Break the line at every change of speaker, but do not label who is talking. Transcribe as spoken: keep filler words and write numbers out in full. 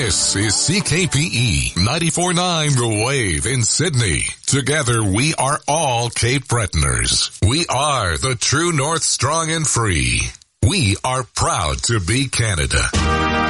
This is C K P E ninety-four point nine The Wave in Sydney. Together we are all Cape Bretoners. We are the true North, strong and free. We are proud to be Canada.